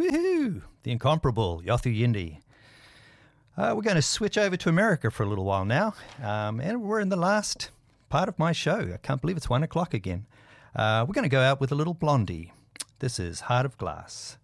Woohoo! The incomparable Yothu Yindi. We're going to switch over to America for a little while now, and we're in the last part of my show. I can't believe it's 1 o'clock again. We're going to go out with a little Blondie. This is Heart of Glass.